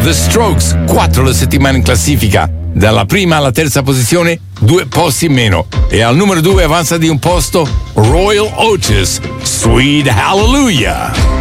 The Strokes, 4 le settimane in classifica. Dalla prima alla terza posizione, 2 posti in meno. E al numero 2 avanza di un posto Royal Otis, Sweet Hallelujah.